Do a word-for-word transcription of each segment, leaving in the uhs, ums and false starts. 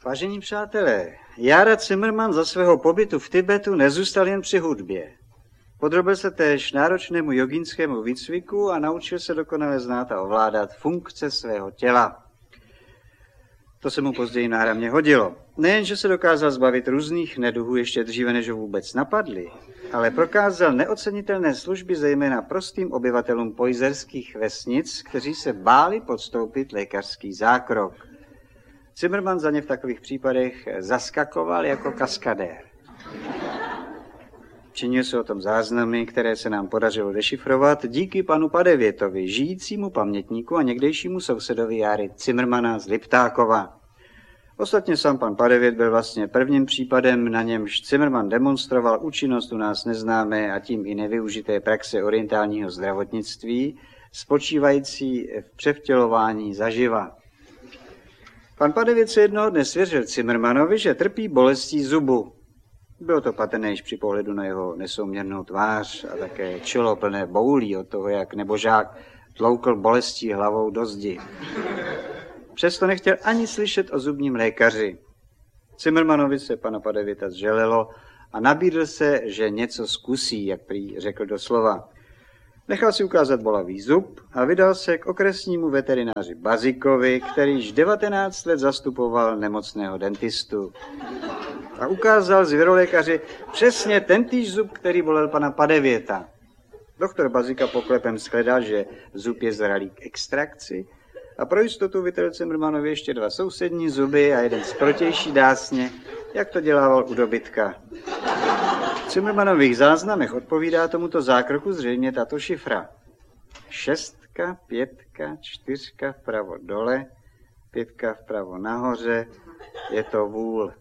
Vážení přátelé, Jára Cimrman za svého pobytu v Tibetu nezůstal jen při hudbě. Podrobil se též náročnému jogínskému výcviku a naučil se dokonale znát a ovládat funkce svého těla. To se mu později náramně hodilo. Nejen, že se dokázal zbavit různých neduhů ještě dříve, než ho vůbec napadli, ale prokázal neocenitelné služby zejména prostým obyvatelům pojzerských vesnic, kteří se báli podstoupit lékařský zákrok. Cimrman za ně v takových případech zaskakoval jako kaskadér. Činil se o tom záznamy, které se nám podařilo dešifrovat díky panu Padevětovi, žijícímu pamětníku a někdejšímu sousedovi Járy Cimrmana z Liptákova. Ostatně sám pan Padevět byl vlastně prvním případem, na němž Cimrman demonstroval účinnost u nás neznámé a tím i nevyužité praxe orientálního zdravotnictví, spočívající v převtělování zaživa. Pan Padevět se jednoho dne svěřil Cimrmanovi, že trpí bolestí zubu. Bylo to patrné již při pohledu na jeho nesouměrnou tvář a také čelo plné boulí od toho, jak nebožák tloukl bolestí hlavou do zdi. Přesto nechtěl ani slyšet o zubním lékaři. Cimrmanovi se pana Padevěta zželelo a nabídl se, že něco zkusí, jak prý řekl doslova. Nechal si ukázat bolavý zub a vydal se k okresnímu veterináři Bazikovi, který již devatenáct let zastupoval nemocného dentistu. A ukázal zvěrolékaři přesně tentýž zub, který bolel pana Padevěta. Doktor Bazika poklepem shledal, že zub je zralý k extrakci a pro jistotu vytrhl Cimrmanovi ještě dva sousední zuby a jeden z protější dásně, jak to dělával u dobytka. V Cimrmanových záznamech odpovídá tomuto zákroku zřejmě tato šifra. Šestka, pětka, čtyřka vpravo dole, pětka vpravo nahoře, je to vůl.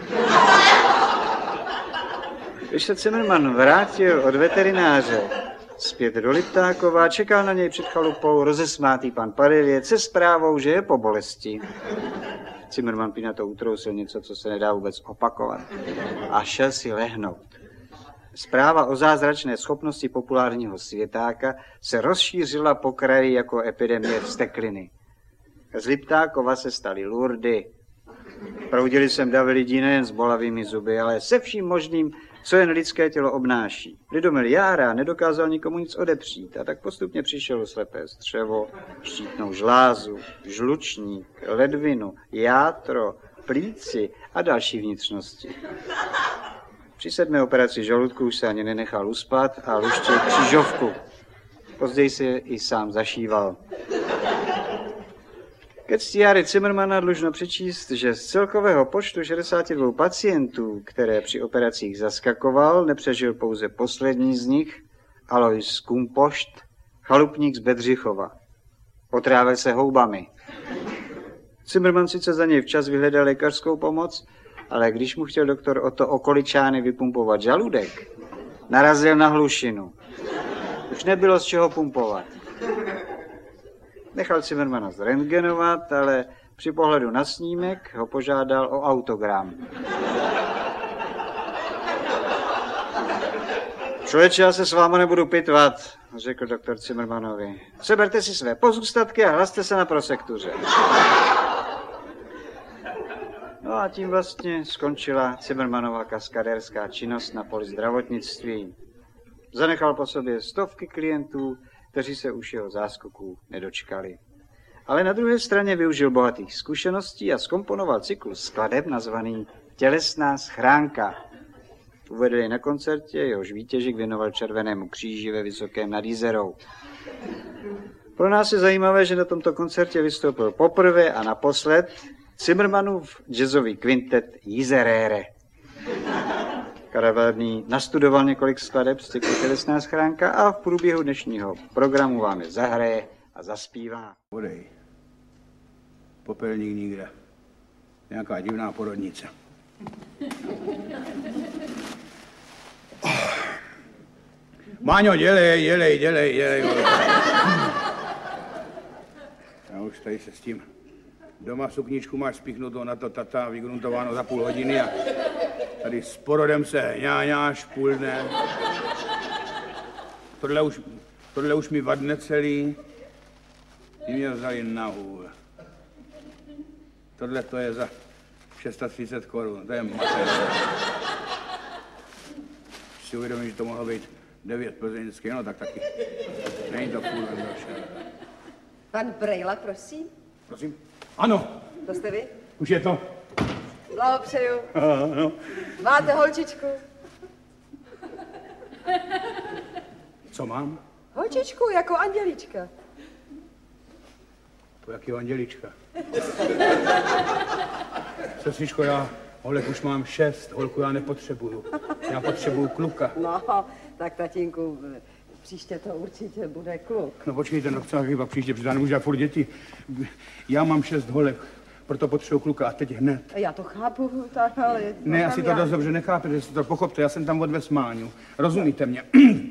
Když se Cimrman vrátil od veterináře zpět do Liptákova, čekal na něj před chalupou rozesmátý pan Padevět se zprávou, že je po bolesti. Cimrman prý na to utrousil něco, co se nedá vůbec opakovat, a šel si lehnout. Zpráva o zázračné schopnosti populárního světáka se rozšířila po kraji jako epidemie vztekliny. Z Liptákova se staly Lurdy. Proudili sem davy lidí nejen s bolavými zuby, ale se vším možným, co jen lidské tělo obnáší. Lidomil Jára nedokázal nikomu nic odepřít a tak postupně přišel slepé střevo, štítnou žlázu, žlučník, ledvinu, játro, plíci a další vnitřnosti. Při sedmé operaci žaludku už se ani nenechal uspat a luštil křižovku. Později se i sám zašíval. Ke cti Járy Cimrmana dlužno přečíst, že z celkového počtu šedesáti dvou pacientů, které při operacích zaskakoval, nepřežil pouze poslední z nich, Alois Kumpošt, chalupník z Bedřichova. Otrávil se houbami. Cimrman sice za něj včas vyhledal lékařskou pomoc, ale když mu chtěl doktor Otto Okoličány vypumpovat žaludek, narazil na hlušinu. Už nebylo z čeho pumpovat. Nechal Cimrmana zrentgenovat, ale při pohledu na snímek ho požádal o autogram. Člověče, já se s váma nebudu pitvat, řekl doktor Cimrmanovi. Seberte si své pozůstatky a hlaste se na prosektuře. No a tím vlastně skončila Cimrmanova kaskadérská činnost na poli zdravotnictví. Zanechal po sobě stovky klientů, kteří se už jeho záskoků nedočkali. Ale na druhé straně využil bohatých zkušeností a zkomponoval cyklus skladeb nazvaný Tělesná schránka. Uvedl jej na koncertě, jehož výtěžek věnoval Červenému kříži ve Vysokém nad Jizerou. Pro nás je zajímavé, že na tomto koncertě vystoupil poprvé a naposled Cimrmanův jazzový kvintet Jizerére. Karavelný nastudoval několik skladeb z cyklu Tělesná schránka a v průběhu dnešního programu vám je zahraje a zaspívá. Podej. Popelník nikde. Nějaká divná porodnice. Máňo, dělej, dělej, dělej, dělej. Já už tady se s tím. Doma sukničku máš spíchnutou na to tata, vygruntováno za půl hodiny a tady s porodem se ňáňáš půl dne. Tohle už, tohle už mi vadne celý. Ty mě vzali na hůl. Tohle to je za třicet šest korun, to je mater. Si uvědomím, že to mohlo být devět plzeňských, no tak taky. Není to půl došel. Pan Brejla, prosím. Prosím? Ano. To jste vy? Už je to. Blahopřeju. Ano. Máte holčičku? Co mám? Holčičku, jako Andělička. To jaký Andělička. Sestřičko, já holek už mám šest, holku já nepotřebuju. Já potřebuju kluka. No, tak tatínku, příště to určitě bude kluk. No počkejte, no co chyba příště, protože já nemůžu furt děti. Já mám šest holek, proto potřebuju kluka a teď hned. Já to chápu, tak ale... Ne, asi to já... dost dobře nechápete, že si to pochopte, já jsem tam od vesmáňu. Rozumíte mě?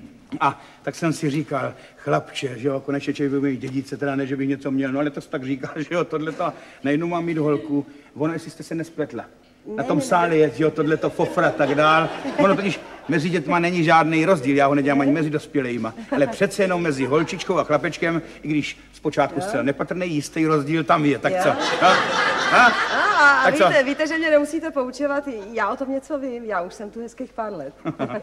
A tak jsem si říkal, chlapče, že jo, konečně člověk by mít dědice, teda ne, že bych něco měl, no ale to jsi tak říkal, že jo, tohleto, najednou mám mít holku, ono, jestli jste se nespletla. Na tom sále je, že jo, tohleto fofra, tak dál. Ono totiž mezi dětma není žádný rozdíl, já ho nedělám ani mezi dospělejma, ale přece jenom mezi holčičkou a chlapečkem, i když zpočátku zcela nepatrný jistý rozdíl tam je, tak jo. Co? Ha? Ha? A, a víte, víte, že mě nemusíte poučovat, já o tom něco vím, já už jsem tu hezkých pár let.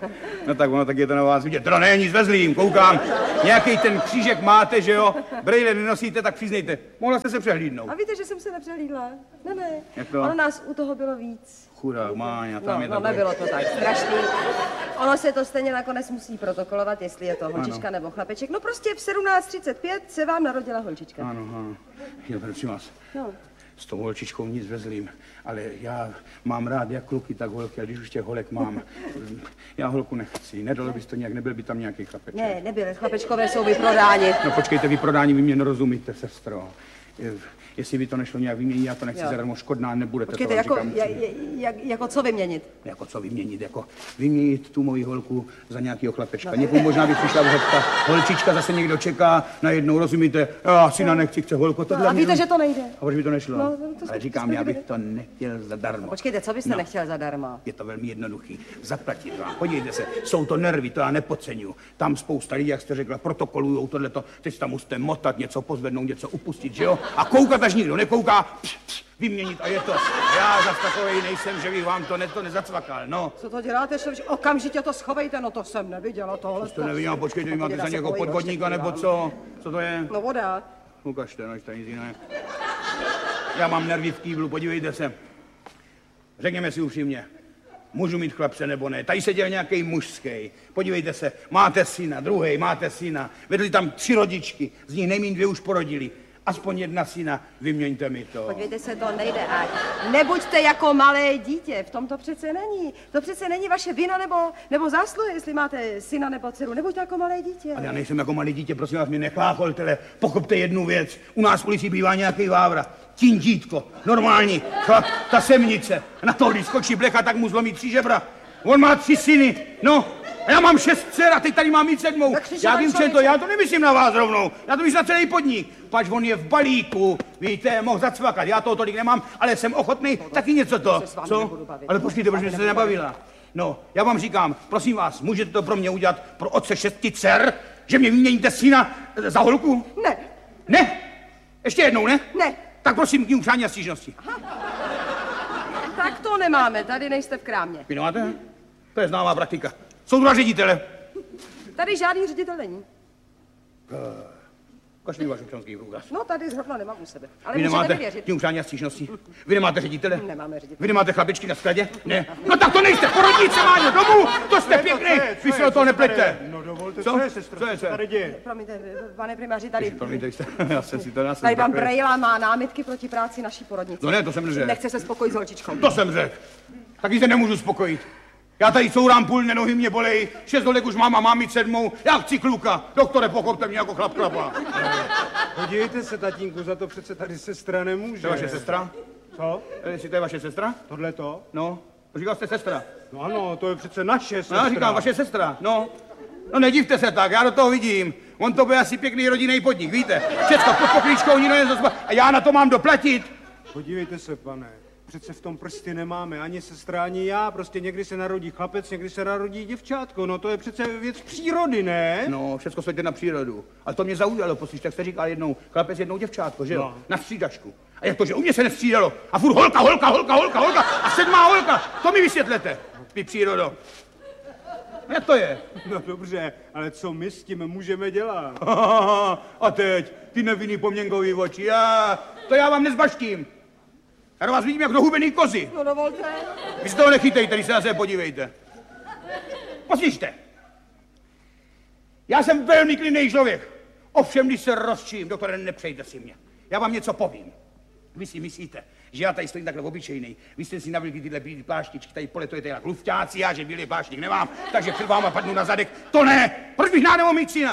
No tak ono, tak je to na vás vidět. Teda ne, nic vezlým, koukám. Nějaký ten křížek máte, že jo? Brejle nenosíte, tak přiznejte. Mohla jste se přehlídnout. A víte, že jsem se nepřehlídla? Ne, ne. Jak to? Ono nás u toho bylo víc. Chudák, Máňa, tam no, je no, takové. nebylo to tak strašný. Ono se to stejně nakonec musí protokolovat, jestli je to holčička ano. nebo chlapeček. No prostě v sedmnáct třicet pět se vám narodila holčička. Ano, ano. Jo, prosím vás. No. S tou holčičkou nic vezlým, ale já mám rád jak kluky, tak holky, a když už těch holek mám, já holku nechci. Nedalo bys to nějak, nebyl by tam nějaký chlapeček. Ne, nebyl, chlapečkové jsou vyprodáni. No počkejte, vyprodání, vy mě nerozumíte, sestro. Jestli by to nešlo nějak vyměnit, já to nechci jo. zadarmo, škodná nebudete. Počkejte, jako, ja, jak, jako co vyměnit? Jako co vyměnit, jako vyměnit tu moji holku za nějakého chlapečka. No. Někomu možná by přišla vhodka, holčička zase někdo čeká, najednou, rozumíte, já syna nechci, chce holku, tohle. No, a víte, mě... že to nejde. A proč by to nešlo? No, to ale říkám, já bych to nechtěl zadarmo. Počkejte, co byste no. nechtěl zadarmo? Je to velmi jednoduchý, zaplatit vám. Podívejte se, jsou to nervy, to já nepodceňuju. Tam spousta lidí, jak jste řekla, protokolujou tohleto, teď tam musíte motat, něco pozvednout, něco upustit, že jo? A koukat, až nikdo nekouká, pš, pš, vyměnit a je to. A já zas takovej nejsem, že bych vám to, ne, to nezacvakal, no. Co to děláte, člověk? Okamžitě to schovejte, no to jsem neviděla tohle. To neviděla, počkejte, vy máte za někoho podvodníka, nebo co? Co to je? No voda. Ukažte, no, to nic jiného. Já mám nervy v kýblu, podívejte se. Řekněme si upřímně, můžu mít chlapce nebo ne. Tady seděl nějaký mužský. Podívejte se, máte syna, druhý, máte syna. Vedli tam tři rodičky, z nich nejméně dvě už porodili. Aspoň jedna syna, vyměňte mi to. Podívejte se, to nejde. A nebuďte jako malé dítě, v tom to přece není. To přece není vaše vina nebo, nebo zásluhy, jestli máte syna nebo dceru. Nebuďte jako malé dítě. Ale já nejsem jako malé dítě, prosím vás, mě nechlácholtele. Pochopte jednu věc. U nás v policii bývá nějaký vávra. Tím dítko, normální, chlap, ta semnice. Na to, když skočí blecha, tak mu zlomí tři žebra. On má tři syny, no. A já mám šest dcer a teď tady mám mít sedmou. Já vím, že to, já to nemyslím na vás rovnou. Já to myslím na celý podnik. Pač on je v balíku, víte, mohl zacvakat. Já toho tolik nemám, ale jsem ochotný taky něco to. Co? Ale počkejte, proč jste se nebavila? No, já vám říkám, prosím vás, můžete to pro mě udělat pro otce šesti dcer, že mě vyměníte syna za holku? Ne. Ne? Ještě jednou, ne? Ne. Tak prosím, k ní přání a stížnosti. Tak to nemáme, tady nejste v krámě. Vy nemáte? To je známá praktika. Jsou dva ředitele. Tady žádný ředitel není. Uh, Ukaž mi váš občanský průkaz. No, tady zrovna nemám u sebe. Ale Vy můžete nemáte mi věřit. tím přání a stížnosti? Vy nemáte ředitele? Nemáme ředitele. Vy nemáte chlapičky na skladě? Ne. No tak to nejste, porodníci Máňo, domů! To jste pěkný! Vy se o toho neplete. No dovolte, co? co je, sestro, co je, co tady děje? Promiňte, pane primáři, tady... Promiňte, já jsem si to nás... Tady pan Brejla má námitky proti práci naší porodnice. No ne, to jsem neřekl. Nechce se spokojit s holčičkou. To jsem řekl. Taky se nemůžu spokojit. Já tady courám půl dne, nohy mě bolej, šest holek už mám a mám mít sedmou. Já chci kluka. Doktore, pochopte mě jako chlap chlapa. Podívejte se, tatínku, za to přece tady sestra nemůže. To je vaše sestra? Co? Jestli to je vaše sestra? Tohle to? No, to říkal jste sestra. No ano, to je přece naše sestra. No, já říkám, vaše sestra, no. No nedivte se tak, já do toho vidím. On to bude asi pěkný rodinný podnik, víte? Všecko pod poklíčkou, nikdo nezospa. A já na to mám doplatit. Podívejte se, pane. Přece v tom prsty nemáme ani sestra, ani já. Prostě někdy se narodí chlapec, někdy se narodí děvčátko. No to je přece věc přírody, ne? No, všechno světě na přírodu. Ale to mě zaujalo, poslyš, tak jste říkal jednou chlapec, jednou děvčátko, že jo? No. Na střídačku. A jak to, že u mě se nestřídalo? A furt holka, holka, holka, holka, holka a sedmá holka. To mi vysvětlete, vy přírodo. A jak to je? No dobře, ale co my s tím můžeme dělat? A teď, ty nevinný poměnkový oči, já, to já vám nezbaštím. Já do vás vidím jak do hubený kozy. No dovolte. Vy z toho nechytejte, když se na sebe podívejte. Poslyšte. Já jsem velmi klidný člověk. Ovšem, když se rozčím, doktore, nepřejte si mě. Já vám něco povím. Vy si myslíte, že já tady stojím takhle obyčejný. Vy jste si navlíkli tyhle bílé pláštičky, tady poletujete jak lufťáci, já že bílý pláštík nemám, takže před váma padnu na zadek. To ne! Proč bych nádemohl mít syna?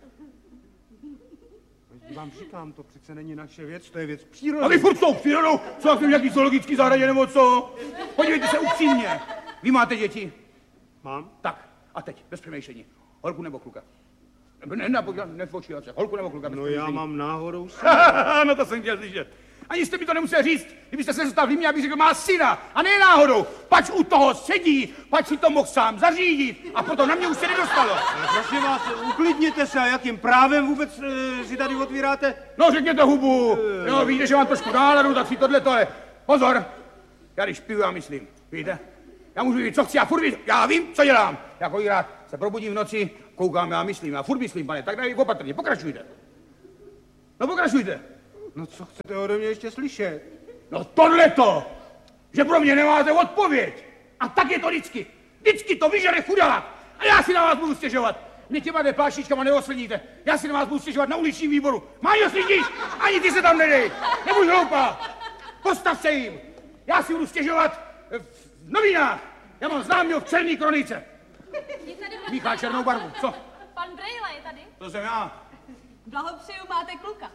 Vám říkám, to přece není naše věc, to je věc přírody. A vy furt s tou přírodou, co jak v nějaký zoologický zahradě nebo co? Podívejte se upřímně. Vy máte děti? Mám? Tak, a teď, bez přemýšlení. Holku nebo kluka? Ne, ne, nepočívat se. Holku nebo kluka? No já mám náhodou No to jsem chtěl slyšet. Ani jste mi to nemusel říct, kdybyste se zůstal v Límě, abych řekl, má syna. A ne náhodou, pač u toho sedí, pač si to mohl sám zařídit. A proto na mě už se nedostalo. Ale prosím vás, uklidněte se, a jakým právem vůbec e, si tady otvíráte? No řekněte hubu. Jo, víte, že mám trošku náladu, tak si tohle to je. Pozor, já když piju, já myslím, víte? Já můžu říct, co chci, já furt myslím, já vím, co dělám. Já kolikrát se probudím v noci, koukám, já myslím, já furt myslím, pane, tak dej opatrně, pokračujte. No pokračujte. No co chcete ode mě ještě slyšet? No tohleto, že pro mě nemáte odpověď. A tak je to vždycky. Vždycky to vyžere chudák. A já si na vás budu stěžovat. Mě těma deplášičkama neosledíte. Já si na vás budu stěžovat na uličním výboru. Máňo, slídíš? Ani ty se tam nedej. Nebuď hloupá. Postav se jim. Já si budu stěžovat v novinách. Já mám známýho v Černý kronice. Míchá černou barvu. Co? Pan Brejla je tady. To jsem já. Blahopřeju, máte kluka.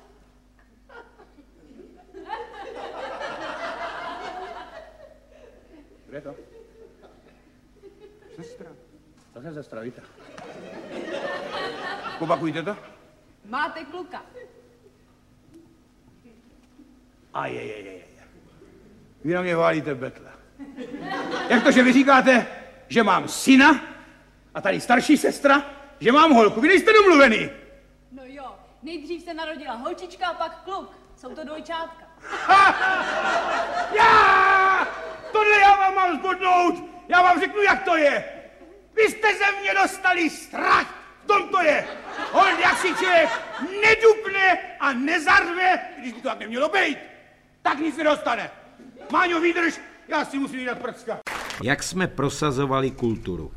Kde je to? Sestra. Co se sestra, víte? Opakujte to? Máte kluka. A je, je, je, je. Vy na mě válíte betle. Jak to, že vy říkáte, že mám syna a tady starší sestra, že mám holku? Vy nejste domluvený. No jo, nejdřív se narodila holčička a pak kluk. Jsou to dvojčátka. Já! Tohle já vám mám zbodnout. Já vám řeknu, jak to je. Vy jste ze mě dostali strach. V tom to je. Hold, jak si člověk nedupne a nezarve, když by to tak nemělo být, tak nic nedostane. Máňo, vydrž, já si musím jít prcka. Jak jsme prosazovali kulturu.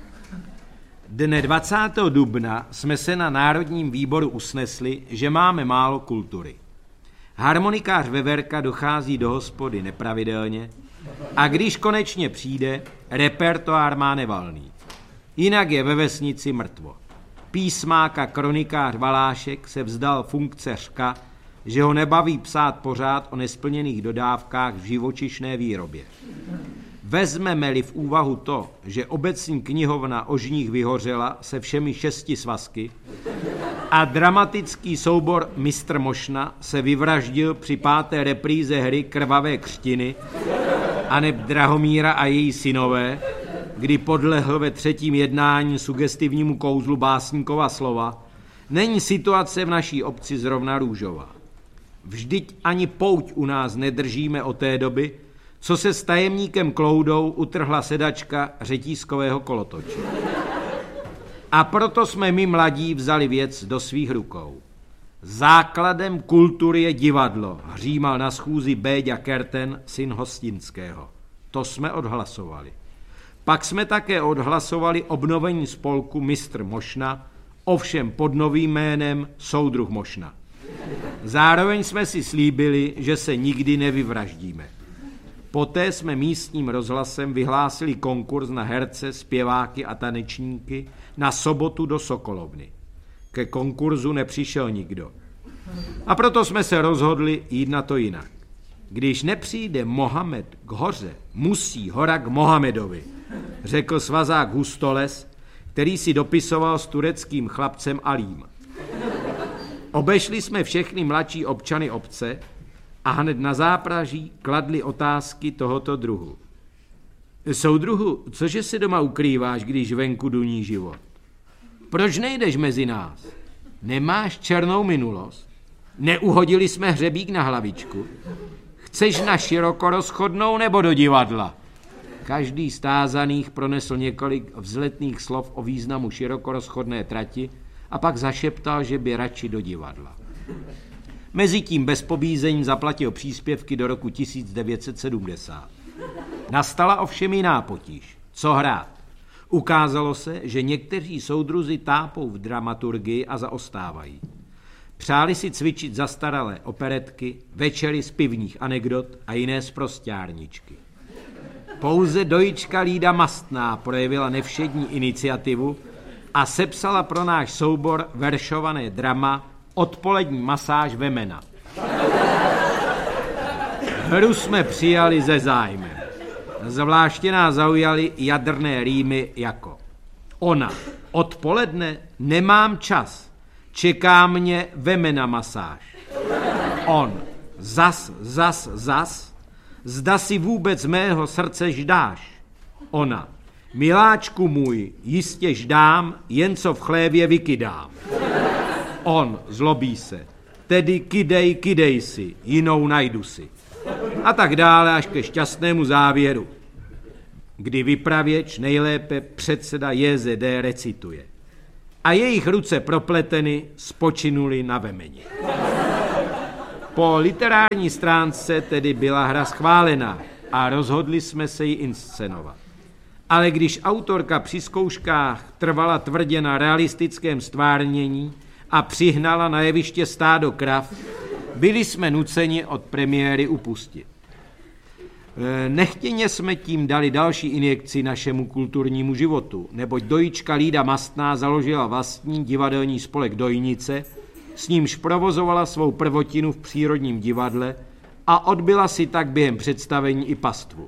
Dne dvacátého dubna jsme se na Národním výboru usnesli, že máme málo kultury. Harmonikář Veverka dochází do hospody nepravidelně a když konečně přijde, repertoár má nevalný. Jinak je ve vesnici mrtvo. Písmák a kronikář Valášek se vzdal funkce řka, že ho nebaví psát pořád o nesplněných dodávkách v živočišné výrobě. Vezmeme-li v úvahu to, že obecní knihovna Ožních vyhořela se všemi šesti svazky a dramatický soubor Mistr Mošna se vyvraždil při páté repríze hry Krvavé křtiny aneb Drahomíra a její synové, kdy podlehl ve třetím jednání sugestivnímu kouzlu básníkova slova, není situace v naší obci zrovna růžová. Vždyť ani pouť u nás nedržíme od té doby, co se s tajemníkem Kloudou utrhla sedačka řetízkového kolotoče. A proto jsme my mladí vzali věc do svých rukou. Základem kultury je divadlo, hřímal na schůzi Béďa Kerten, syn Hostinského. To jsme odhlasovali. Pak jsme také odhlasovali obnovení spolku Mistr Mošna, ovšem pod novým jménem Soudruh Mošna. Zároveň jsme si slíbili, že se nikdy nevyvraždíme. Poté jsme místním rozhlasem vyhlásili konkurs na herce, zpěváky a tanečníky na sobotu do Sokolovny. Ke konkurzu nepřišel nikdo. A proto jsme se rozhodli jít na to jinak. Když nepřijde Mohamed k hoře, musí hora k Mohamedovi, řekl svazák Hustoles, který si dopisoval s tureckým chlapcem Alím. Obešli jsme všechny mladší občany obce a hned na zápraží kladli otázky tohoto druhu. Soudruhu, cože si doma ukrýváš, když venku duní život? Proč nejdeš mezi nás? Nemáš černou minulost? Neuhodili jsme hřebík na hlavičku? Chceš na širokorozchodnou nebo do divadla? Každý z tázaných pronesl několik vzletných slov o významu širokorozchodné trati a pak zašeptal, že by radši do divadla. Mezitím bez pobízení zaplatil příspěvky do roku tisíc devět set sedmdesát. Nastala ovšem jiná potíž. Co hrát? Ukázalo se, že někteří soudruzi tápou v dramaturgii a zaostávají. Přáli si cvičit zastaralé operetky, večery z pivních anekdot a jiné sprosťárničky. Pouze dojička Lída Mastná projevila nevšední iniciativu a sepsala pro náš soubor veršované drama Odpolední masáž Vemena. Hru jsme přijali ze zájmem. Zvláště nás zaujaly jadrné rýmy jako ona, odpoledne nemám čas, čeká mě Vemena masáž. On, zas, zas, zas, zda si vůbec mého srdce ždáš. Ona, miláčku můj, jistě ždám, jen co v chlévě vykydám. On, zlobí se, tedy kydej, kydej si, jinou najdu si. A tak dále až ke šťastnému závěru, kdy vypravěč, nejlépe předseda J Z D, recituje. A jejich ruce propleteny spočinuli na Vemeni. Po literární stránce tedy byla hra schválena a rozhodli jsme se ji inscenovat. Ale když autorka při zkouškách trvala tvrdě na realistickém stvárnění a přihnala na jeviště stádo krav, byli jsme nuceni od premiéry upustit. Nechtěně jsme tím dali další injekci našemu kulturnímu životu, neboť dojička Lída Mastná založila vlastní divadelní spolek Dojnice, s nímž provozovala svou prvotinu v přírodním divadle a odbyla si tak během představení i pastvu.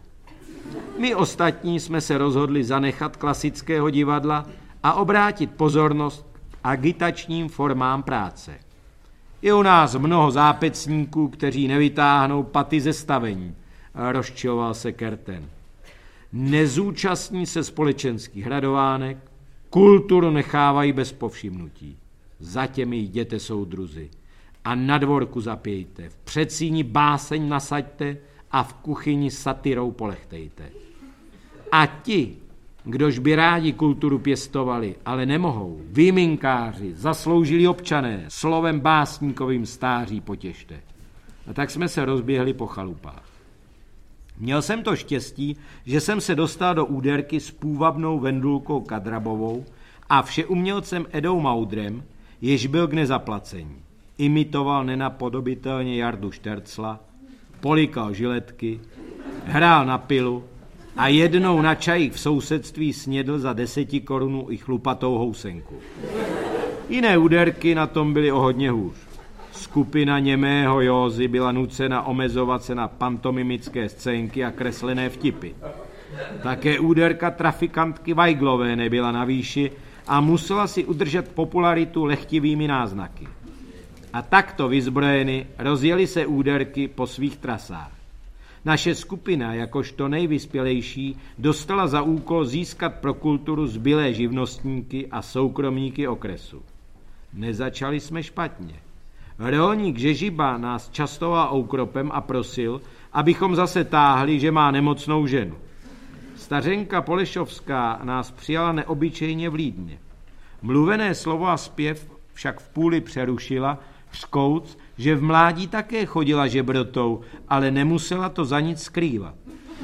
My ostatní jsme se rozhodli zanechat klasického divadla a obrátit pozornost k agitačním formám práce. Je u nás mnoho zápecníků, kteří nevytáhnou paty ze stavení, rozčiloval se Kerten. Nezúčastní se společenských hradovánek, kulturu nechávají bez povšimnutí. Za těmi jděte, soudruzi, a na dvorku zapějte, v předsíni báseň nasaďte a v kuchyni satyrou polechtejte. A ti, kdož by rádi kulturu pěstovali, ale nemohou, výjimkáři, zasloužilí občané, slovem básníkovým stáří potěšte. A tak jsme se rozběhli po chalupách. Měl jsem to štěstí, že jsem se dostal do úderky s půvabnou Vendulkou Kadrabovou a všeumělcem Edou Maudrem, jež byl k nezaplacení. Imitoval nenapodobitelně Jardu Štercla, polikal žiletky, hrál na pilu a jednou na čajích v sousedství snědl za deseti korunů i chlupatou housenku. Jiné úderky na tom byly o hodně hůř. Skupina němého Józy byla nucena omezovat se na pantomimické scénky a kreslené vtipy. Také úderka trafikantky Weiglové nebyla na výši a musela si udržet popularitu lehtivými náznaky. A takto vyzbrojeny rozjeli se úderky po svých trasách. Naše skupina, jakožto nejvyspělejší, dostala za úkol získat pro kulturu zbylé živnostníky a soukromníky okresu. Nezačali jsme špatně. Rolník Žežiba nás častoval oukropem a prosil, abychom zase táhli, že má nemocnou ženu. Stařenka Polešovská nás přijala neobyčejně vlídně. Mluvené slovo a zpěv však v půli přerušila, řkouc, že v mládí také chodila žebrotou, ale nemusela to za nic skrývat.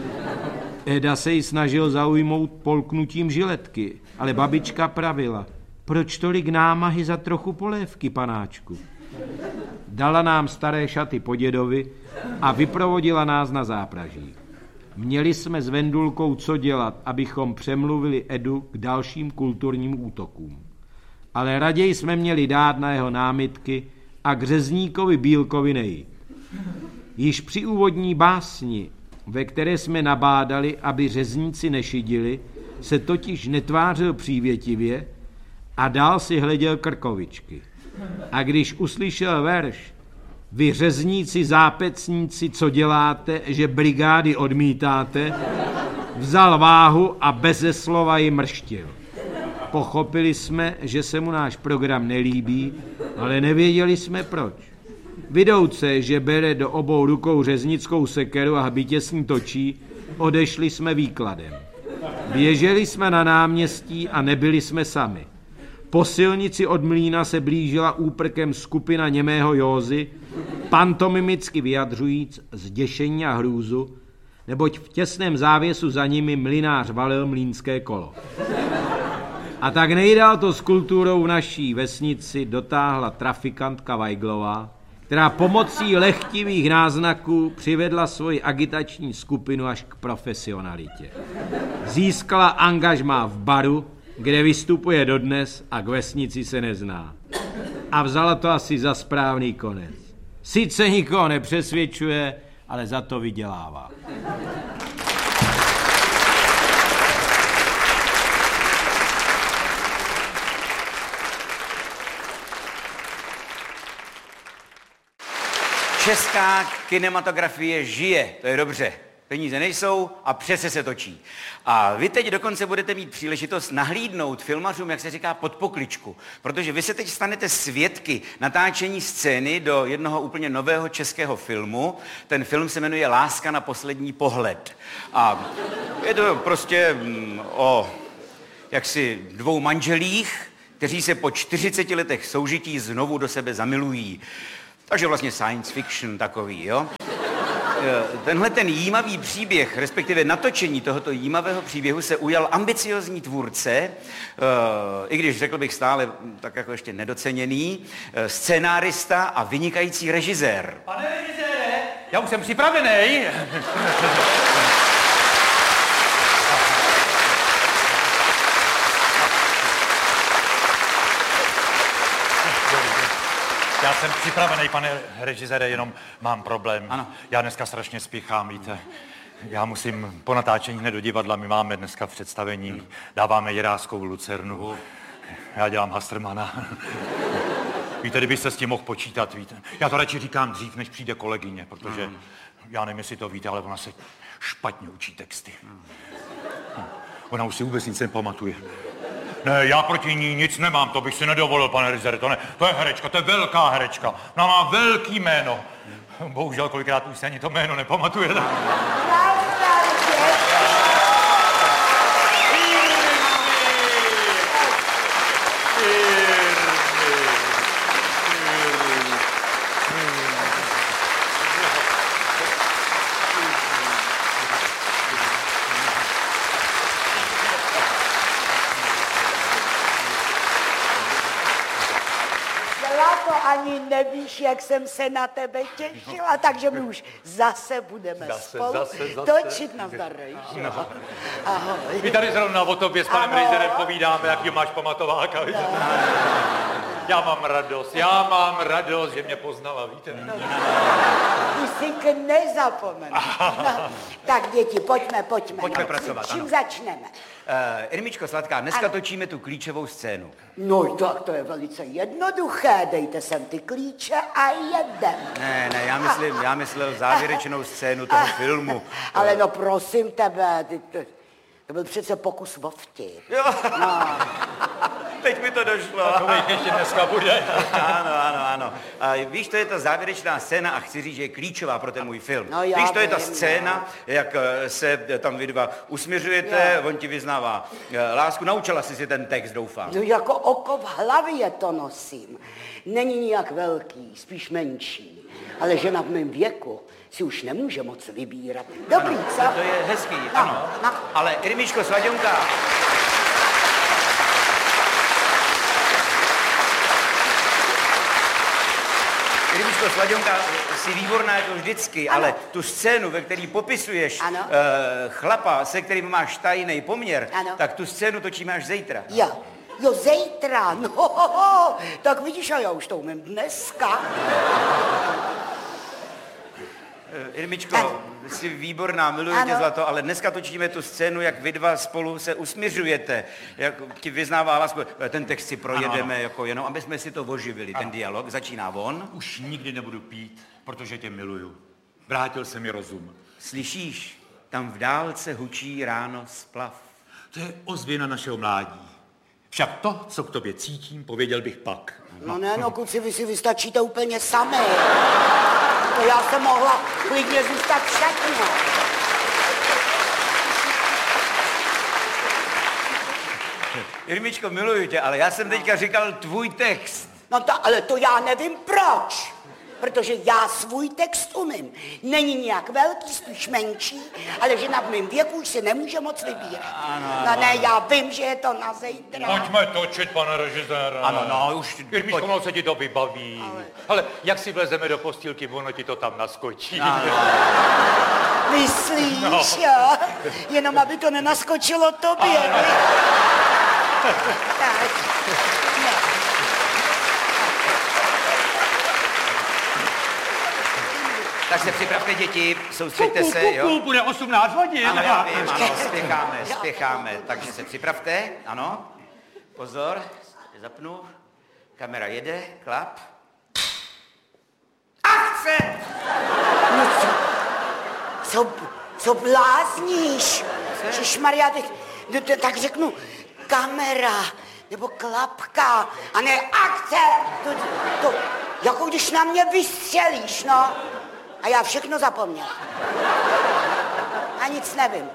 Eda se jí snažil zaujmout polknutím žiletky, ale babička pravila, proč tolik námahy za trochu polévky, panáčku? Dala nám staré šaty po dědovi a vyprovodila nás na zápraží. Měli jsme s Vendulkou co dělat, abychom přemluvili Edu k dalším kulturním útokům. Ale raději jsme měli dát na jeho námitky a k řezníkovi Bílkovi nejít. Již při úvodní básni, ve které jsme nabádali, aby řezníci nešidili, se totiž netvářil přívětivě a dál si hleděl krkovičky. A když uslyšel verš Vy řezníci, zápecníci, co děláte, že brigády odmítáte, vzal váhu a beze slova ji mrštil. Pochopili jsme, že se mu náš program nelíbí, ale nevěděli jsme proč. Vidouce, že bere do obou rukou řeznickou sekeru a hbitě s ní točí, odešli jsme výkladem. Běželi jsme na náměstí a nebyli jsme sami. Po silnici od mlýna se blížila úprkem skupina němého Józy, pantomimicky vyjadřujíc zděšení a hrůzu, neboť v těsném závěsu za nimi mlynář valil mlýnské kolo. A tak nejdál to s kulturou v naší vesnici dotáhla trafikantka Weiglová, která pomocí lehtivých náznaků přivedla svoji agitační skupinu až k profesionalitě. Získala angažmá v baru, kde vystupuje dodnes a k vesnici se nezná. A vzala to asi za správný konec. Sice nikoho nepřesvědčuje, ale za to vydělává. Česká kinematografie žije, to je dobře. Peníze nejsou a přece se točí. A vy teď dokonce budete mít příležitost nahlídnout filmařům, jak se říká, pod pokličku. Protože vy se teď stanete svědky natáčení scény do jednoho úplně nového českého filmu. Ten film se jmenuje Láska na poslední pohled. A je to prostě mm, o jaksi dvou manželích, kteří se po čtyřiceti letech soužití znovu do sebe zamilují. Takže vlastně science fiction takový, jo? Tenhle ten jímavý příběh, respektive natočení tohoto jímavého příběhu se ujal ambiciozní tvůrce, i když řekl bych stále tak jako ještě nedoceněný, scénárista a vynikající režisér. Pane režisére, já už jsem připravený. Já jsem připravený, pane režisére, jenom mám problém. Ano. Já dneska strašně spěchám, víte. Já musím po natáčení hned do divadla, my máme dneska v představení, dáváme Jiráskou Lucernu. Já dělám Hastrmana. Víte, kdybyste s tím mohl počítat, víte. Já to radši říkám dřív, než přijde kolegyně, protože já nevím, jestli to víte, ale ona se špatně učí texty. Ona už si vůbec nic nepamatuje. Ne, já proti ní nic nemám, to bych si nedovolil, pane režisére, to ne. To je herečka, to je velká herečka. Ona má velký jméno. Bohužel kolikrát už se ani to jméno nepamatuje. Tak... Ani nevíš, jak jsem se na tebe těšila, takže my už zase budeme zase, spolu zase, zase. točit na zdarejší. No. Ahoj. My tady zrovna o tobě s panem režisérem povídáme, jaký máš pamatováka. No. Já mám radost, já mám radost, že mě poznala, víte. No. Ty si k nezapomenu. No. Tak děti, pojďme, pojďme. Pojďme no. pracovat, Čím ano. začneme? Uh, Irmičko, sladká, dneska Ano. točíme tu klíčovou scénu. No tak to je velice jednoduché, dejte sem ty klíče a jedem. Ne, ne, já myslím, já myslel závěrečnou scénu toho filmu. Ale no prosím tebe, ty, to, to byl přece pokus o vtip. Jo, No. teď mi to došlo. Takových ještě dneska bude. Ano, ano, ano. A víš, to je ta závěrečná scéna a chci říct, že je klíčová pro ten můj film. No, já víš, to je ta vím, scéna, no. jak eh, se tam vy dva usměřujete, Jo. on ti vyznává eh, lásku. Naučila jsi si ten text, doufám. No jako oko v hlavě to nosím. Není nijak velký, spíš menší. Ale žena v mém věku si už nemůže moc vybírat. Dobrý, ano, co? to je hezký, No, ano. no. Ale Irmičko, Sladěnka, Irmičko, Sladěnka, jsi výborná jako vždycky, Ano. ale tu scénu, ve které popisuješ Ano. uh, chlapa, se kterým máš tajný poměr, Ano. tak tu scénu točíme až zítra. Jo, jo, zítra, no, ho, ho, ho. Tak vidíš, a já už to umím dneska. Irmičko, jsi výborná, miluji tě zlato, ale dneska točíme tu scénu, jak vy dva spolu se usměřujete, jak ti vyznává lásku. Ten text si projedeme, ano, ano. Jako jenom, aby jsme si to oživili, ano. Ten dialog. Začíná on. Už nikdy nebudu pít, protože tě miluju. Vrátil se mi rozum. Slyšíš, tam v dálce hučí ráno splav. To je ozvěna našeho mládí. Však to, co k tobě cítím, pověděl bych pak. No ne, no kluci, vy si vystačíte úplně sami. To já jsem mohla klidně zůstat všechno. Irmičko, miluju tě, ale já jsem teďka říkal tvůj text. No to, ale to já nevím proč. Protože já svůj text umím. Není nějak velký, spíš menší, ale že na mém věku už si nemůže moc vybírat. Ano, no ne, já vím, že je to na zítra. Pojďme točit, pane režiséra. Ano, no, už... Irmičko, pojď... se ti to vybaví. Ale... ale jak si vlezeme do postýlky, ono ti to tam naskočí. Ano. Myslíš, no. Jo? Jenom aby to nenaskočilo tobě. Tak. Tak se připravte, děti, soustřeďte se, jo? Bude osmnáct hodin. Ano, já vím, ano, spěcháme, spěcháme, takže se připravte, ano. Pozor, zapnu, kamera jede, klap. Akce! No co, co, co blázníš? Ježišmarja, teď, no, tak řeknu kamera, nebo klapka, a ne akce! To, to, jako když na mě vystřelíš, no. A já všechno zapomněl. A nic nevím.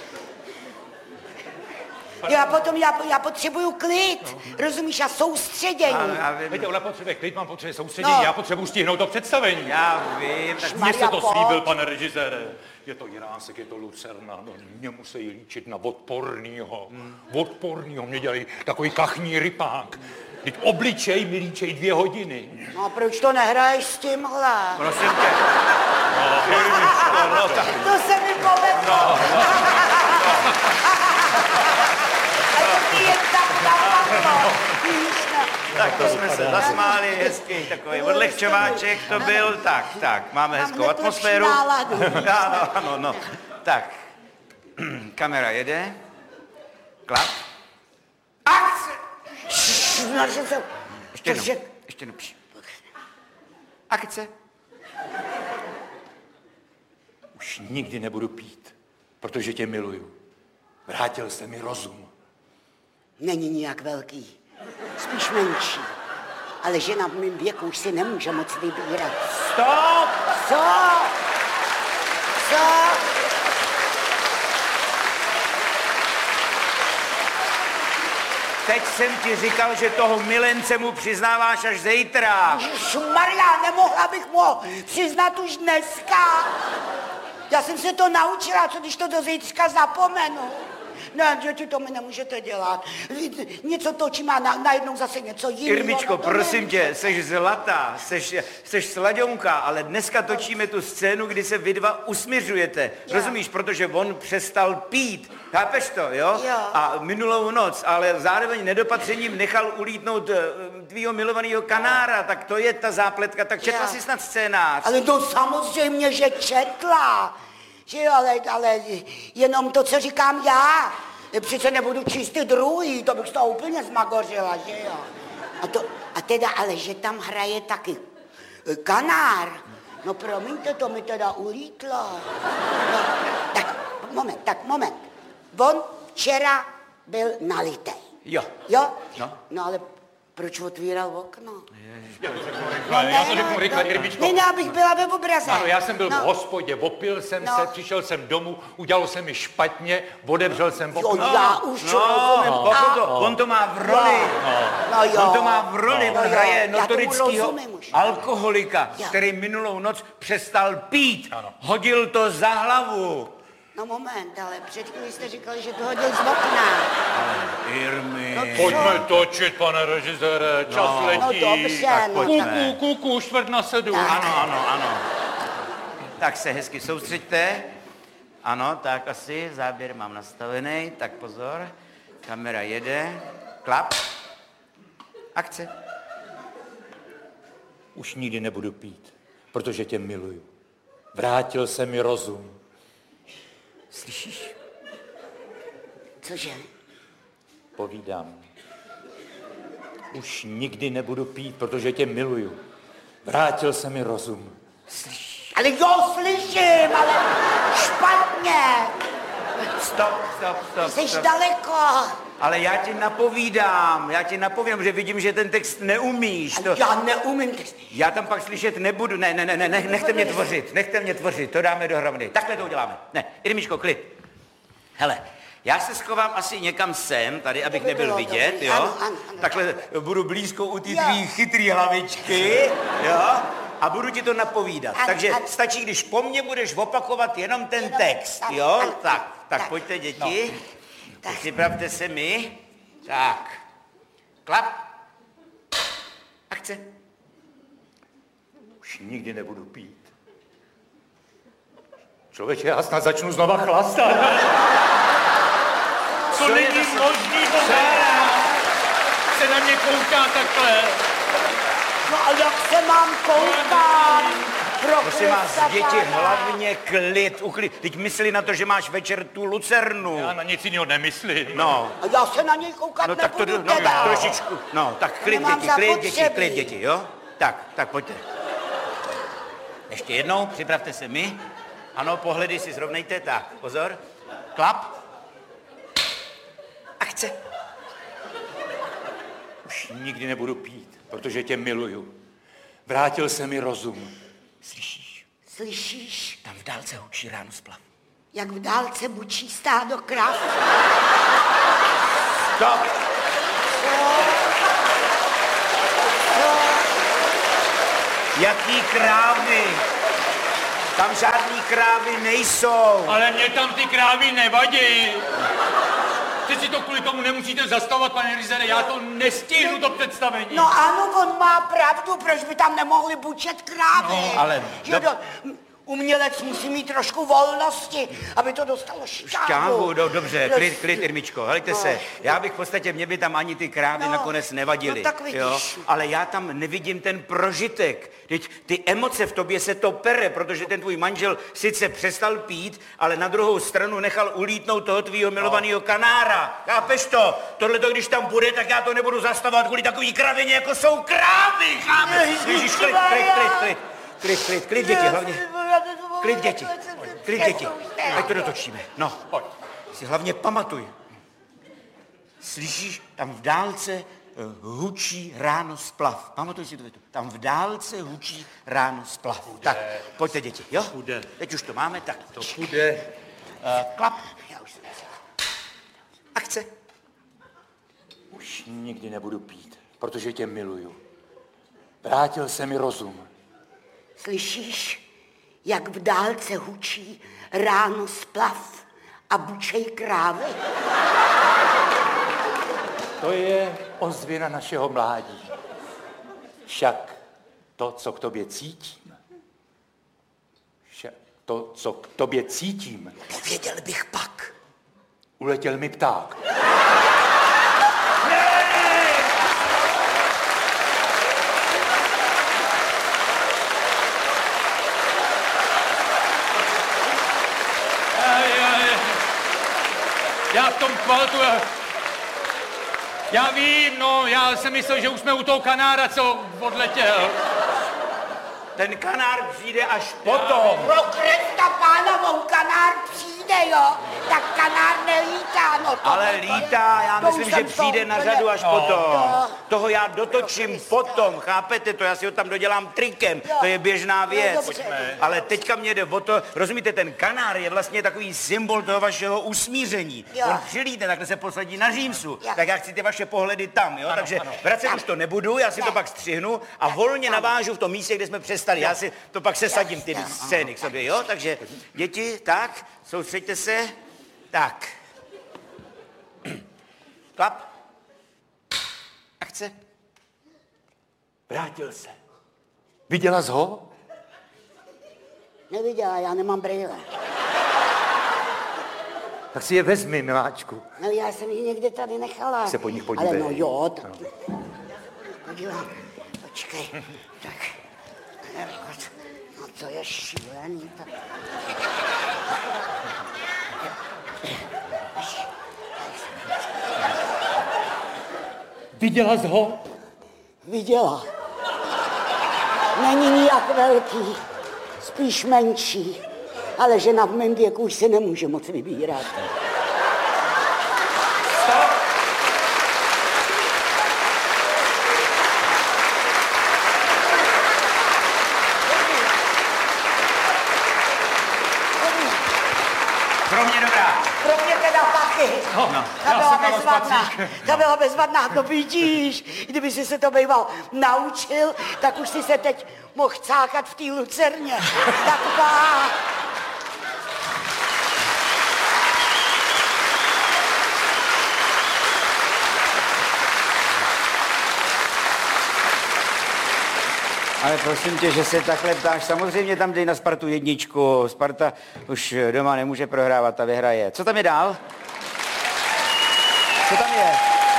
Já potom, já, já potřebuju klid, rozumíš, a soustředění. Ano, já vím. Víte, ona potřebuje klid, mám potřebuje soustředění, no. Já potřebuji stihnout to představení. Já vím. Tak mně se to slíbil, pane režisére. Je to Jiránsek, je to Lucerna, no, mě musí líčit na odpornýho. Hmm. Odpornýho, mě dělají takový kachní rypák. Teď obličej mi líčej dvě hodiny. No a proč to nehraješ s tímhle? Prosím tě. No, no, no, tak... To se mi povedlo. No, no, no. A to ti jen tak napadlo. Tak to jsme se zasmáli, hezký takový odlehčováček to byl. Tak, tak, máme hezkou atmosféru. Ano, ano, no. Tak, kamera jede. Klap. Akce! Ještě jednou, ještě jednou. Akce. Už nikdy nebudu pít, protože tě miluju. Vrátil se mi rozum. Není nijak velký, spíš menší. Ale žena v mém věku už si nemůže moc vybírat. Stop! Co? Co? Teď jsem ti říkal, že toho milence mu přiznáváš až zítra. Šmarja, nemohla bych mu přiznat už dneska. Já jsem se to naučila, co když to do zítřka zapomenu. Ne, děti, to mi nemůžete dělat. Něco točím a na, najednou zase něco jiného. Irmičko, no, prosím tě, seš zlatá, seš, seš slaďonka, ale dneska točíme tu scénu, kdy se vy dva usměřujete. Jo. Rozumíš, protože on přestal pít. Chápeš to, jo? Jo. A minulou noc, ale zároveň nedopatřením nechal ulítnout tvýho milovaného kanára, tak to je ta zápletka. Tak četla jo. jsi snad scénář? Ale to samozřejmě, že četla. Že jo, ale, ale jenom to, co říkám já. Přece nebudu číst ty druhý, to bych z toho úplně zmagořila, že jo. A, to, a teda, ale že tam hraje taky kanár. No promiňte, to mi teda ulítlo. No, tak, moment, tak moment. On včera byl nalitej. Jo. Jo? No. No ale proč otvíral okno? No, já to řeknu rychle, Irmičko. Ne, ne, abych byla ve obraze. Ano, já jsem byl no. v hospodě, opil jsem no. se, přišel jsem domů, udělalo se mi špatně, odevřel jsem okno. Jo, já už no, rozumím. No, to, on to má v roli. No, no jo. On to má v roli, no, on hraje no, notorického alkoholika, jo. který minulou noc přestal pít. Ano. Hodil to za hlavu. No moment, ale před chvíli jste říkali, že to hodil z okna. Irmi. No, pojďme točit, pane režisére, čas no. letí. No dobře, tak no. Kuku, kuku, čtvrt na sedm. Ano, ano, ano. Tak se hezky soustřeďte. Ano, tak asi, záběr mám nastavený, tak pozor. Kamera jede. Klap. Akce. Už nikdy nebudu pít, protože tě miluju. Vrátil se mi rozum. Slyšíš? Cože? Povídám. Už nikdy nebudu pít, protože tě miluju. Vrátil se mi rozum. Slyšíš? Ale jo, slyším, ale špatně. Stop, stop, stop. Jsi stop. daleko. Ale já ti napovídám, já ti napovídám, že vidím, že ten text neumíš. To... Já neumím text. Já tam pak slyšet nebudu. Ne, ne, ne, ne, nechte mě tvořit, nechte mě tvořit, to dáme dohromady. Takhle to uděláme. Ne, Irmičko, klid. Hele, já se schovám asi někam sem, tady, abych by nebyl bylo vidět, dobrý. jo? Ano, ano, ano. Takhle budu blízko u té Jo. tvý chytrý hlavičky, jo? A budu ti to napovídat. Ano, Takže ano. stačí, když po mně budeš opakovat jenom ten Jenom- text, ano, jo? ano. Tak, tak Tak. pojďte, děti. Připravte se mi. Tak. Klap. Akce. Už nikdy nebudu pít. Člověče, já snad začnu znova chlastat. To Co je není zase? možný, Boha! Se na mě kouká takhle. No a jak se mám koukat? Pro Prosím vás, Krista děti, Pána. hlavně klid, uklid. Teď myslí na to, že máš večer tu lucernu. Já na nic jiného nemyslím. No, A já se na něj koukat no tak to, nebudu no, teda. trošičku, no, tak klid, Nemám děti, klid, děti, zapotřebí. klid, děti, jo? Tak, tak pojďte. Ještě jednou, připravte se mi. Ano, pohledy si zrovnejte, tak, pozor. Klap. Akce. Už nikdy nebudu pít, protože tě miluju. Vrátil se mi rozum. Slyšíš? Slyšíš, Tam v dálce hučí ráno splav. jak v dálce bučí stádo krav? Stop! Jaký krávy? Tam žádný krávy nejsou. Ale mě tam ty krávy nevadí. Ty si to kvůli tomu nemusíte zastavovat, pane Rizere, já to nestihnu, to představení. No ano, on má pravdu, proč by tam nemohli bučet krávy? No, ale Že do- do... Umělec musí mít trošku volnosti, aby to dostalo šťávu. Šťávu, do, dobře, No, klid, klid, Irmičko, helejte No. se, já bych v podstatě, mě by tam ani ty krávy No, nakonec nevadily, no tak vidíš. jo, ale já tam nevidím ten prožitek, teď ty emoce v tobě se to pere, protože ten tvůj manžel sice přestal pít, ale na druhou stranu nechal ulítnout toho tvýho milovaného kanára, chápeš to? Tohle to, když tam bude, tak já to nebudu zastavovat kvůli takový kravině, jako jsou krávy, chápeš? Ježíš, klid, klid, klid, klid, klid, klid, klid, děti, hlavně. Klid, děti. Klid, děti. Ať to dotočíme. No, pojď. Si hlavně pamatuj. Slyšíš, tam v dálce uh, hučí ráno splav. Pamatuj si to větu. Tam v dálce hučí ráno splav. Půjde. Tak, pojďte, děti, jo? Půjde. Teď už to máme, tak. To půjde. Uh, klap. Já už jsem Akce. Už nikdy nebudu pít, protože tě miluju. Vrátil se mi rozum. Slyšíš, jak v dálce hučí ráno splav a bučej krávy? To je ozvěna našeho mládí. Však to, co k tobě cítím, však to, co k tobě cítím, Nevěděl bych pak. uletěl mi pták. Já v tom kvaltu, já, já vím, no, já jsem myslel, že už jsme u toho kanára, co odletěl. Ten kanár přijde až potom. Pro Krista Pána, on kanár přijde, jo? Tak kanár nelítá, no to... Ale to- lítá, já to už myslím, že jsem to přijde na úplně- řadu až No. potom. Jo. Toho já dotočím potom, chápete to? Já si ho tam dodělám trikem, Jo. to je běžná No, věc. dobře. Pojďme. Ale teďka mě jde o to, rozumíte, ten kanár je vlastně takový symbol toho vašeho usmíření. Jo. On přilítne, takhle se posadí na římsu, Jo. tak já chci ty vaše pohledy tam, jo? Takže vracet už to nebudu, já si to pak střihnu a volně navážu v tom místě, kde jsme přestali. Já si to pak sesadím ty Jasně. scény k sobě, jo? Takže děti, tak, soustřeďte se. Tak. Klap. Akce. Vrátil se. Viděla jsi ho? Neviděla, já nemám brýle. Tak si je vezmi, miláčku. No, já jsem ji někde tady nechala. Se po nich podívej. Ale no jo, tak... Podívám. Počkej. Tak. No to je šílený. To... Viděla jsi ho? Viděla. Není nijak velký, spíš menší, ale žena v mém věku už se nemůže moc vybírat. Stop! Pro mě dobrá. Pro mě teda taky. No, no, Ta byla bezvadná. Ta byla bezvadná, to vidíš. Kdyby si se to býval naučil, tak už si se teď mohl cákat v té lucerně. Taková... Ale prosím tě, že se takhle ptáš. Samozřejmě tam dej na Spartu jedničku. Sparta už doma nemůže prohrávat, ta vyhraje. Co tam je dál? Co tam je?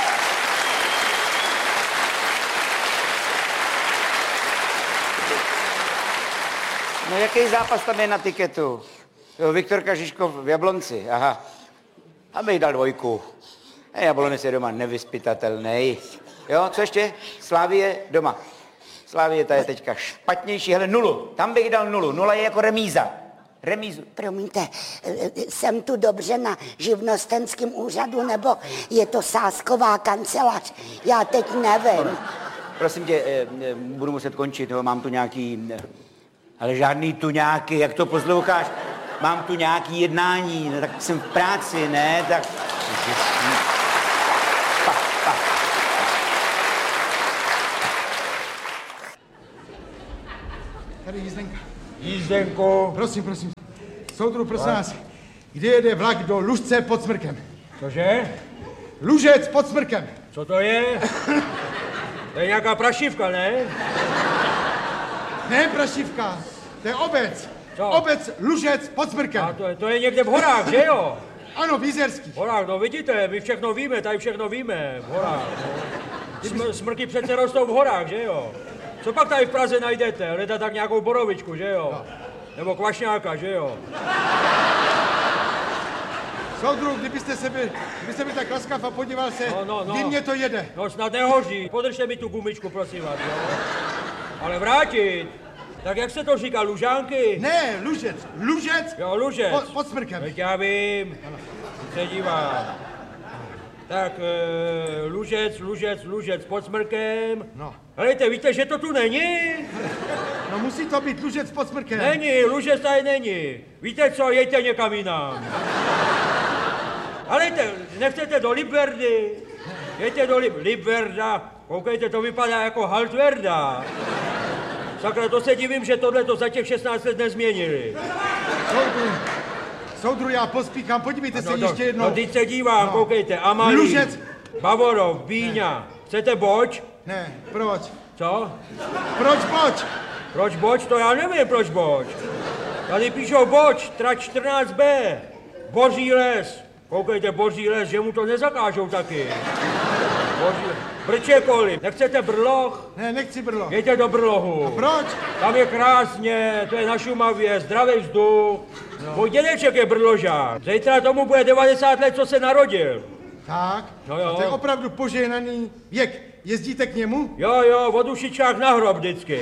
No jaký zápas tam je na tiketu? Jo, Viktor Kažiškov v Jablonci, aha. A bych dal dvojku. A Jablonec je doma nevyspytatelný. Jo, co ještě? Slávie doma. Slávie, ta je teďka špatnější, hele, nulu. Tam bych dal nulu. Nula je jako remíza. Remízu. Promiňte, jsem tu dobře na živnostenském úřadu, nebo je to sázková kancelář? Já teď nevím. Prosím tě, budu muset končit, jo, mám tu nějaký... Ale žádný tu nějaký, jak to posloucháš? Mám tu nějaký jednání, no, tak jsem v práci, ne? Tak... Pa, pa. Tady jízdenka. Jízdenku. Prosím, prosím. Soudru, prosím vás, kde jede vlak do Lužce pod Smrkem? Cože? Lužec pod Smrkem. Co to je? To je nějaká prašivka, ne? Ne, Prašivka, to je obec. Co? Obec Lužec pod Smrkem. A to je, to je někde v horách, že jo? Ano, v Jizerských. V horách, no vidíte, my všechno víme, tady všechno víme, v horách. No. Smr- smrky přece rostou v horách, že jo? Co pak tady v Praze najdete? Hledat tak nějakou borovičku, že jo? No. Nebo kvašňáka, že jo? Soudru, kdybyste se byl, kdybyste byl tak laskav a podíval se, No, no, no. kdy mě to jede. No snad nehoří. Podržte mi tu gumičku, prosím vás, jo? Ale vrátit. Tak jak se to říká, Lužánky? Ne, Lužec, Lužec Jo, Lužec. pod, pod Smrkem. Teď já vím. Se dívám. Tak, e, Lužec, Lužec, Lužec pod Smrkem. No. Helejte, víte, že to tu není? No musí to být Lužec pod Smrkem. Není, Lužec tady není. Víte co, jejte někam jinam. Helejte, nechcete do Libverdy? Jejte do Lib- Libverda. Koukejte, to vypadá jako Haltverda. Sakra, to se divím, že tohle to za těch šestnáct let nezměnili. Soudru, soudru, já pospíchám, podívejte se No, ještě jednou. no, teď se dívám, No. koukejte, Amalí, Lužec. Bavorov, Bíňa. Chcete boč? Ne, proč? Co? Proč boč? Proč boč? To já nevím, proč boč. Tady píšou boč, trať čtrnáct bé. Boží les. Koukejte, boží les, že mu to nezakážou taky. Boží les. Brčekoli, nechcete brloh? Ne, nechci brlo. Jděte do Brlohu. A proč? Tam je krásně, to je na Šumavě, zdravý vzduch. No. Můj dědeček je brložák. Zítra tomu bude devadesát let, co se narodil. Tak, No jo. a to je opravdu požehnaný věk. Jezdíte k němu? Jo, jo, o dušičák na hrob vždycky.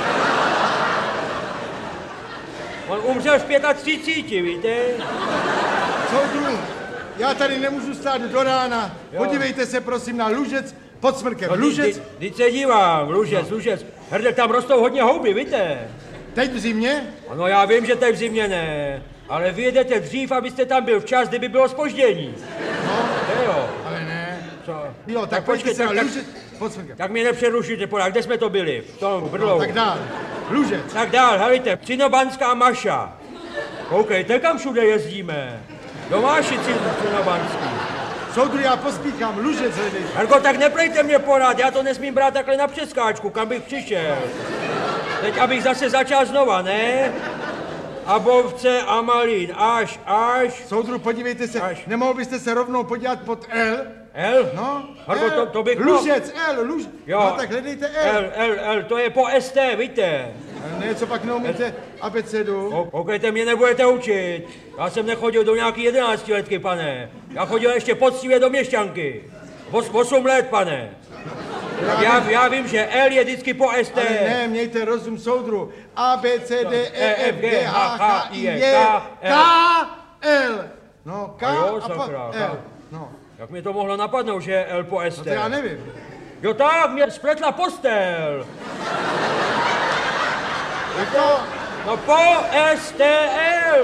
On umřel v třiceti pěti, víte? Soudru, já tady nemůžu stát do rána. Jo. Podívejte se prosím na Lužec pod Smrkem. No, Lužec, Teď se dívám, Lužec, Lužec. Hrdek, tam rostou hodně houby, víte? teď v zimě? No já vím, že teď v zimě ne, ale vy jedete dřív, abyste tam byl včas, kdyby bylo zpoždění. No, To jo. ale ne. Co? Jo, tak, tak pojďte se tak, na tak, Lužec pod Smrkem. tak mě nepřerušujte, pořád, kde jsme to byli? V tom Brlohu. No, tak dál. Lužec. Tak dál, helejte, Cinobanská Maša. Koukejte, kam všude jezdíme. Domáši Cinobanský. Soudru, já pospíchám. Lužec, hledej. Herko, tak neplejte mě pořád, já to nesmím brát takhle na přeskáčku, kam bych přišel. Teď abych zase začal znova, ne? a bovce a malín, až, až. Soudru, podívejte se, Až. nemohl byste se rovnou podívat pod L? L? No, Harko, L. to, to bych Lužec, L, luž... Jo. No tak hledejte L. L, L, L, to je po S T, víte. Ne, co pak neumíte abecedu? Koukejte, mě nebudete učit. Já jsem nechodil do nějaký jedenáctiletky, pane. Já chodil ještě poctivě do měšťanky. Os, osm let, pane. Tak já, já vím, že L je vždycky po S T. Ale ne, mějte rozum, soudru. A, B, C, D, E, F, G, H, K, I, J, K, L. No, K a, jo, a pa, L. No. Jak mi to mohlo napadnout, že je L po S T? No to já nevím. Jo tak, mě spletla postel. To... No po S T L.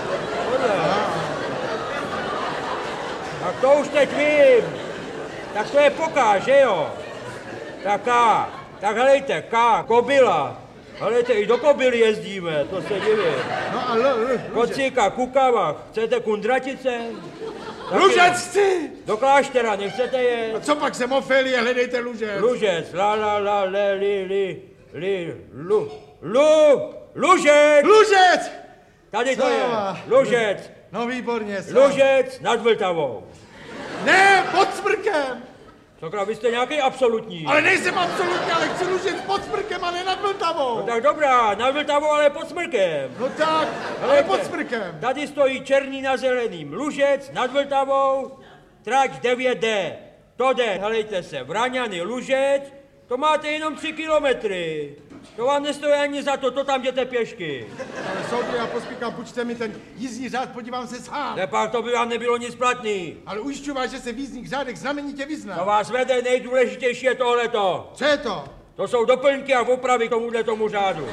Tak to už teď vím. Tak to je poká, že jo? Tak K. Tak helejte, K, kobila. Helejte, i do kobily jezdíme, to se divím. No a L, L, Kocíka, kukava, chcete kundratice? Lužec chci! Do kláštera, nechcete je? A co pak jsem Ofélie, hledejte Lužec. Lužec, la la la, le, li, li, li, lu, lu, Lužec! Lužec! Tady to Co? je, Lužec. No výborně, co? Lužec nad Vltavou. Ne, pod Smrkem! Sakra, vy jste nějaký absolutní. Ale nejsem absolutní, ale chci Lužec pod Smrkem, ale nad Vltavou. No tak dobrá, nad Vltavou, ale pod Smrkem. No tak, ale pod Smrkem. Tady stojí černý na zeleným. Lužec nad Vltavou, trať devět D. To jde, helejte se, Vraňany, Lužec, to máte jenom tři kilometry. To vám nestojí ani za to, to tam jděte pěšky. Ale soudru, já pospíchám, počte mi ten jízdní řád, podívám se sám. Nepak, to by vám nebylo nic platný. Ale ujišťuji vás, že se v jízdních řádech znamenitě vyzná. To vás vede, nejdůležitější je tohleto. Co je to? To jsou doplňky a opravy k tomuhle tomu řádu.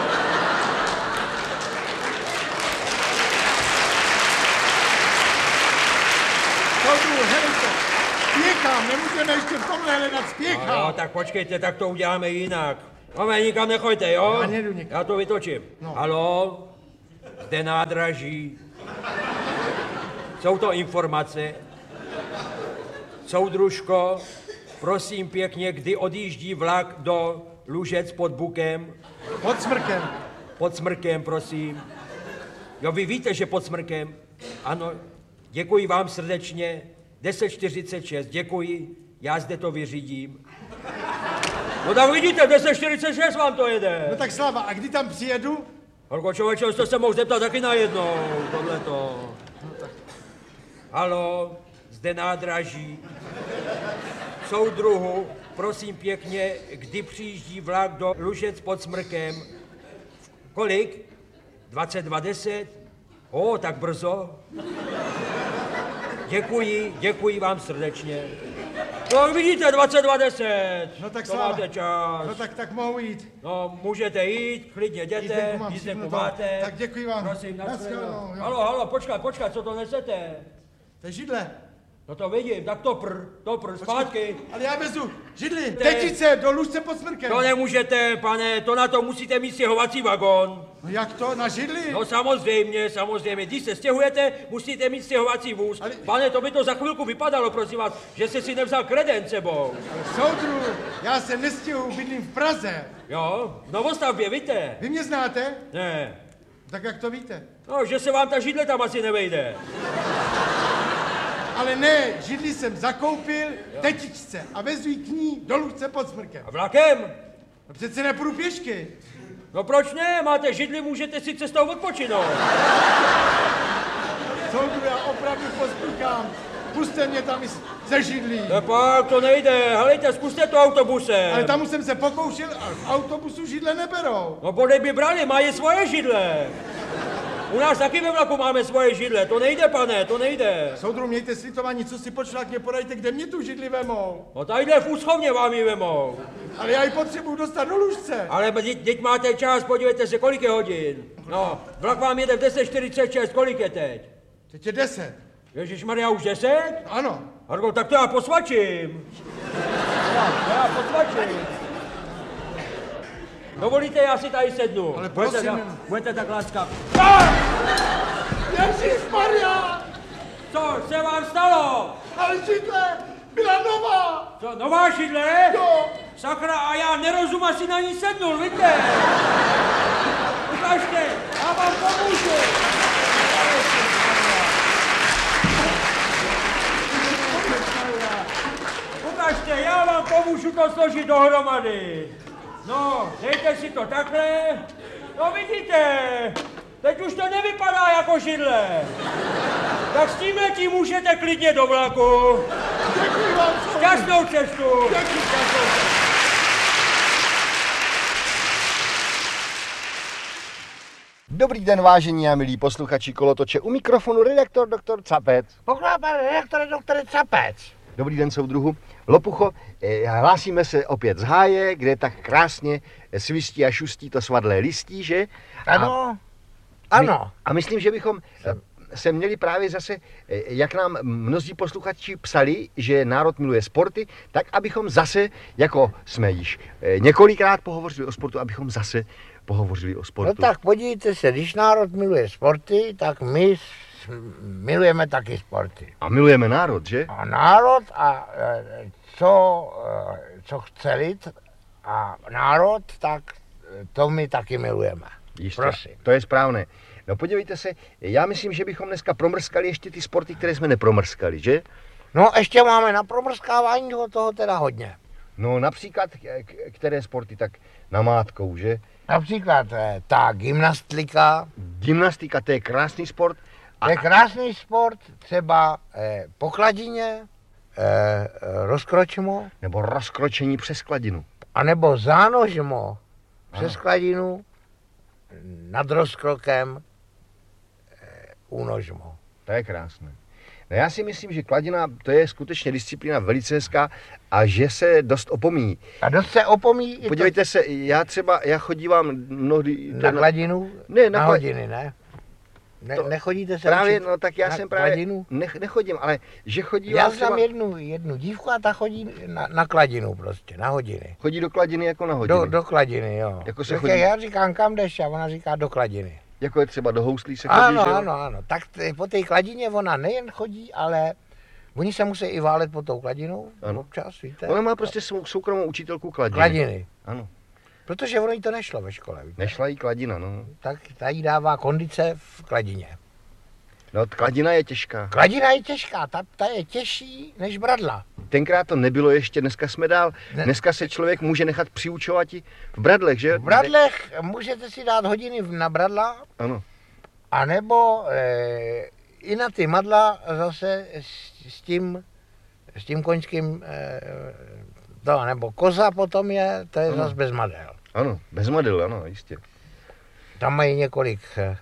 Soudru, helejte, spěchám, nemůžeme ještě v tomhle hledat, spěchám. No, jo, tak počkejte, tak to uděláme jinak. No, vy nikam nechoďte, jo? Já nedu nikam. Já to vytočím. No. Haló? Zde nádraží. Jsou to informace. Soudružko, prosím pěkně, kdy odjíždí vlak do Lužec pod Bukem? Pod Smrkem. Pod Smrkem, prosím. Jo, vy víte, že pod Smrkem? Ano, děkuji vám srdečně. deset čtyřicet šest, děkuji. Já zde to vyřídím. No tak vidíte, deset čtyřicet šest vám to jede. No tak Slava, a kdy tam přijedu? Holko, člověče, to se mohl zeptat taky najednou, tohleto. No tak. Haló, zde nádraží. Soudruhu, prosím pěkně, kdy přijíždí vlak do Lužec pod Smrkem? Kolik? dvacet dva deset? O, tak brzo. Děkuji, děkuji vám srdečně. No vidíte, dvacet dva deset. No tak to Slava. máte čas. No tak, tak mohu jít. No, můžete jít, klidně jděte, Jízdenku mám jízdenku všichni, máte. tak děkuji vám. Prosím, Naschledanou, nashledanou. jo. Halo, halo, počkat, počkat, co to nesete? To je židle. No to vidím, tak to pr, to pr, zpátky. Ale já vezu židli, tetice do Lužce pod Smrkem. To nemůžete, pane, to na to musíte mít stěhovací vagón. No jak to, na židli? No samozřejmě, samozřejmě, když se stěhujete, musíte mít stěhovací vůz. Ale... Pane, to by to za chvilku vypadalo, prosím vás, že jste si nevzal kreden sebou. Ale soudru, já se nestěhuju, bydlím v Praze. Jo, v Novostavbě, víte? Vy mě znáte? Ne. Tak jak to víte? No, že se vám ta židle tam asi nevejde. Ale ne, židli jsem zakoupil tetičce a vezu ji k ní do Lužce pod Smrkem. A vlakem? No přece nepůjdu pěšky. No proč ne? Máte židli, můžete si cestou odpočinout. Soudru, já opravdu pospíchám. Puste mě tam i ze židlí. Nepak, to nejde. Helejte, zkuste to autobusem. Ale tam už jsem se pokoušel a v autobusu židle neberou. No bodej by brali, mají svoje židle. U nás taky ve vlaku máme svoje židle. To nejde, pane, to nejde. Soudru, mějte slitování, co si počlák mě podajte, kde mě tu židli vemou. No tadyhle v úschovně vám ji vemou. Ale já ji potřebuju dostat do Lužce. Ale teď máte čas, podívejte se, kolik je hodin. No, vlak vám jede v deset čtyřicet šest, kolik je teď? Teď je deset. Ježišmarja, už deset? Ano. Harko, tak to já posvačím. Já, já posvačím. Dovolíte, já si tady sednu. Ale budete, prosím. tak, budete tak láskav. Ježišmarja! Co se vám stalo? Ale židle byla nová. Co, nová židle? Jo. Sakra, a já nerozum asi na ní sednul, víte? Ukažte. A, já vám pomůžu. Ukažte, já vám pomůžu to složit dohromady. No, dejte si to takhle. No vidíte, teď už to nevypadá jako židle. Tak s tímhletím můžete klidně do vlaku. Děkuji vám. Šťastnou cestu. Děkuji. Dobrý den, vážení a milí posluchači Kolotoče, u mikrofonu redaktor doktor Capec. Poklad, pane redaktore, doktore Capec. Dobrý den, soudruhu. Lopucho, eh, hlásíme se opět z háje, kde tak krásně svistí a šustí to svadlé listí, že? Ano, a, ano. My, a myslím, že bychom se měli právě zase, jak nám mnozí posluchači psali, že národ miluje sporty, tak abychom zase, jako jsme již několikrát pohovořili o sportu, abychom zase pohovořili o sportu. No tak podívejte se, když národ miluje sporty, tak my milujeme taky sporty. A milujeme národ, že? A národ a co, co chce lid a národ, tak to my taky milujeme. Jistě, prosím. To je správné. No podívejte se, já myslím, že bychom dneska promrskali ještě ty sporty, které jsme nepromrskali, že? No ještě máme na promrskávání toho, toho teda hodně. No například, které sporty, tak namátkou, že? Například ta gymnastika. Gymnastika, to je krásný sport. To je krásný sport, třeba eh, po kladině, eh, rozkročmo. Nebo rozkročení přes kladinu. A nebo zánožmo přes kladinu, nad rozkrokem, eh, únožmo. To je krásné. No já si myslím, že kladina, to je skutečně disciplína velice hezká a že se dost opomíjí. A dost se opomíjí i Podívejte to... se, já třeba, já chodívám mnohdy... Na kladinu? Ne, na, na kla... hodiny, ne? Ne, to, nechodíte se právě, učit no tak já na jsem právě, kladinu? Ne, nechodím, ale že chodí... Já znám třeba... jednu, jednu dívku a ta chodí na, na kladinu prostě, na hodiny. Chodí do kladiny jako na hodiny? Do, do kladiny, jo. Jako se tak chodí... Já říkám, kam jdeš, a ona říká do kladiny. Jako je třeba do houslí se chodí, ano, že jo? Ano, ano, tak t- po té kladině ona nejen chodí, ale oni se musí i válet pod tou kladinou, ano. Občas, víte. Ona má prostě svou soukromou učitelku kladiny. Kladiny. Ano. Protože ono jí to nešlo ve škole, víte. Nešla jí kladina, no. Tak ta jí dává kondice v kladině. No, kladina je těžká. Kladina je těžká, ta, ta je těžší než bradla. Tenkrát to nebylo ještě, dneska jsme dál. Ne. Dneska se člověk může nechat přiučovat i v bradlech, že? V bradlech můžete si dát hodiny na bradla. Ano. A nebo e, i na ty madla zase s, s tím, s tím koňským, e, to, nebo koza potom je, to je ano. Zase bez madel. Ano, bez madel, ano, jistě. Tam mají několik e,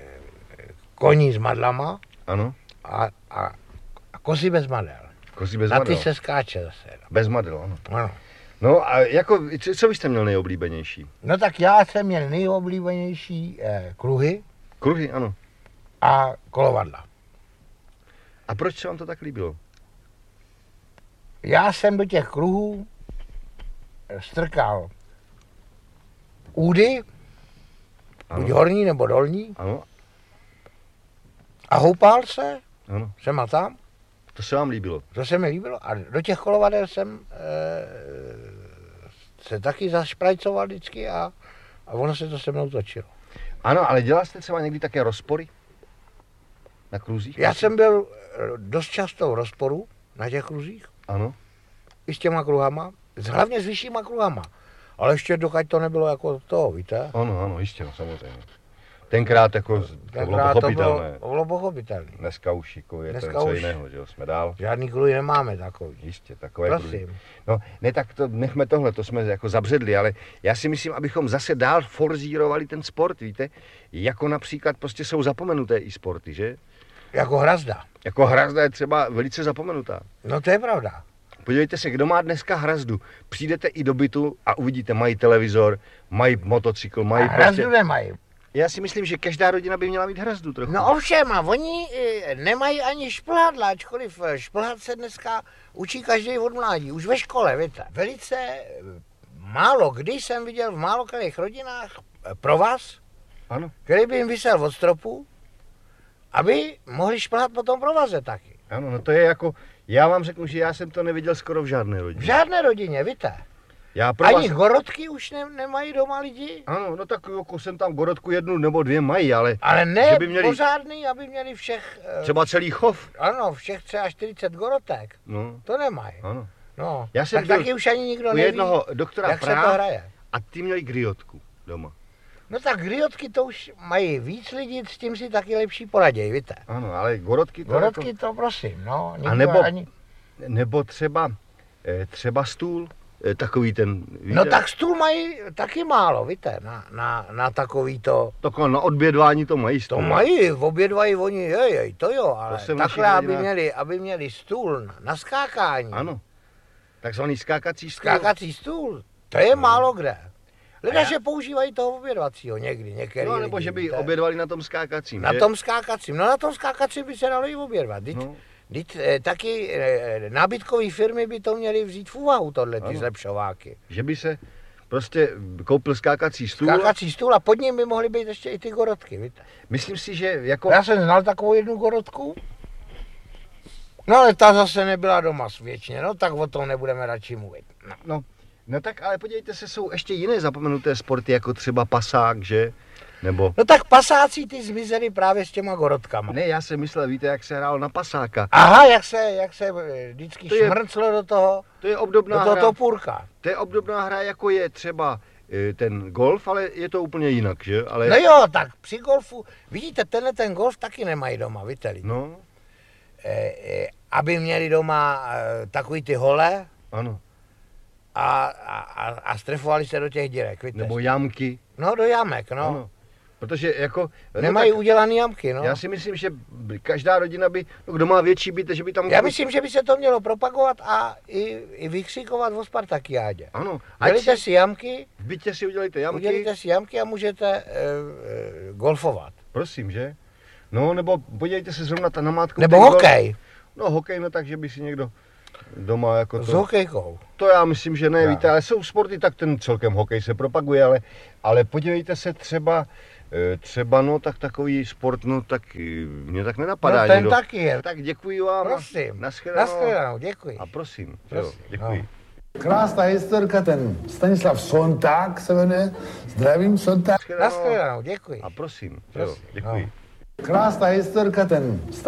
koní s madlama. Ano. A, a, a kozy bez madel. Kozy bez na madel. ty se skáče zase. Bez madel, ano. Ano. No a jako, co byste měl nejoblíbenější? No tak já jsem měl nejoblíbenější eh, kruhy. Kruhy, ano. A kolovadla. A proč se vám to tak líbilo? Já jsem do těch kruhů strkal údy, ano. Buď horní nebo dolní. Ano. A houpal se, ano. Jsem a tam. To se vám líbilo? To se mi líbilo. A do těch kolovadel jsem e, se taky zašprajcoval vždycky a, a ono se to se mnou točilo. Ano, ale dělal jste třeba někdy také rozpory na kruzích? Já jsem byl dost často v rozporu na těch kruzích. Ano. I s těma kruhama, hlavně s vyššíma kruhama. Ale ještě dokud to nebylo jako to, víte? Ano, ano, jistě, no, samozřejmě. Tenkrát jako to bylo pochopitelné. To bylo, bylo pochopitelné. Dneska už jako je Dneska to něco už jiného, že jo, jsme dál. Žádný kruhy nemáme takový. Jistě, takové Prosím. Kruhy. No, ne, tak to nechme tohle, to jsme jako zabředli, ale já si myslím, abychom zase dál forzírovali ten sport, víte? Jako například prostě jsou zapomenuté i sporty, že? Jako hrazda. Jako hrazda je třeba velice zapomenutá. No to je pravda. Podívejte se, kdo má dneska hrazdu. Přijdete i do bytu a uvidíte, mají televizor, mají motocykl, mají a hrazdu prostě... nemají. Já si myslím, že každá rodina by měla mít hrazdu trochu. No ovšem, a oni e, nemají ani šplhadla, ačkoliv šplhat se dneska učí každý od mládí, už ve škole, víte. Velice málo, když jsem viděl v málo kterých rodinách provaz, ano. Který by jim visel od stropu, aby mohli šplhat po tom provaze taky. Ano, no to je jako, já vám řeknu, že já jsem to neviděl skoro v žádné rodině. V žádné rodině, víte. Já pro Ani vás... gorodky už ne, nemají doma lidi? Ano, no tak jako jsem tam gorodku jednu nebo dvě mají, ale... Ale ne že by měli... pořádný, aby měli všech... Třeba celý chov. Ano, všech třeba čtyřicet gorotek. No. To nemají. Ano. No, Já jsem tak taky už ani nikdo u neví, jednoho doktora jak Praha se to hraje. A ty měli griotku doma. No tak griotky to už mají víc lidí, s tím si taky lepší poraděj, víte. Ano, ale gorodky to... Gorodky jako... to prosím, no. A nebo, ani... nebo třeba, třeba stůl, takový ten... Víte? No tak stůl mají taky málo, víte, na, na, na takový to... Takhle na odbědvání to mají stůl. To mají, obědvají oni, jej, jej, to jo, ale to takhle, aby měli, aby měli stůl na skákání. Ano, takzvaný skákací stůl. Skákací stůl, to je no. málo kde. Lidé, že používají toho obědvacího někdy, některý No, nebo lidi, že by víte? obědvali na tom skákacím, Na že? tom skákacím, no na tom skákacím by se dalo i obědvat. Vždyť, no. vždyť, eh, taky eh, nábytkové firmy by to měly vzít v úvahu, tohle, ty zlepšováky. Že by se prostě koupil skákací stůl. Skákací stůl a pod ním by mohly být ještě i ty gorodky, víte. Myslím si, že jako... Já jsem znal takovou jednu gorodku, no ale ta zase nebyla doma svěčně, no tak o tom nebudeme radši mluvit. No. no. No tak ale podívejte se, jsou ještě jiné zapomenuté sporty, jako třeba pasák, že? Nebo... No tak pasáci ty zmizely právě s těma gorodkama. Ne, já jsem myslel, víte, jak se hrál na pasáka. Aha, jak se, jak se vždycky to je, šmrclo do toho, to je obdobná do toho hra. topůrka. To je obdobná hra, jako je třeba ten golf, ale je to úplně jinak, že? Ale... No jo, tak při golfu, vidíte, tenhle ten golf taky nemají doma, víte lidi. No. E, e, aby měli doma e, takový ty hole. Ano. A, a, a strefovali se do těch dírek, víte? Nebo jamky. No, do jamek, no. Ano. Protože jako... Nemají no tak, udělaný jamky, no. Já si myslím, že každá rodina by, no kdo má větší byt, že by tam... Já myslím, že by se to mělo propagovat a i, i vykřikovat o Spartakiádě. Ano. Udělejte si jamky. V bytě si udělejte jamky. Udělejte si jamky a můžete e, e, golfovat. Prosím, že? No, nebo podívejte se zrovna ta namátku. Nebo hokej. Golf. No, hokej, no tak, že by si někdo doma jako to... S hokejkou. To já myslím, že ne, já. víte, ale jsou sporty, tak ten celkem hokej se propaguje, ale, ale podívejte se třeba, třeba no tak takový sport, no tak mě tak nenapadá. No ten někdo. taky je. Tak děkuji vám. Prosím. Naschledanou. Naschledanou, děkuji. A prosím, prosím. Jo, děkuji. No. Krásná historka, ten Stanislav Sonták se jmenuje. Zdravím, Sonták. Naschledanou, děkuji. A prosím, prosím. Jo, děkuji. No. Krásná historka, ten